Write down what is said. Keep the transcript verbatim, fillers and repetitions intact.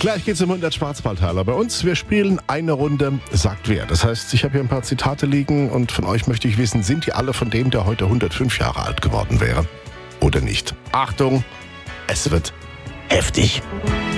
Gleich geht's um hundert Schwarzwaldtaler. Bei uns, wir spielen eine Runde Sagt wer. Das heißt, ich habe hier ein paar Zitate liegen und von euch möchte ich wissen, sind die alle von dem, der heute hundertfünf Jahre alt geworden wäre? Oder nicht? Achtung, es wird heftig.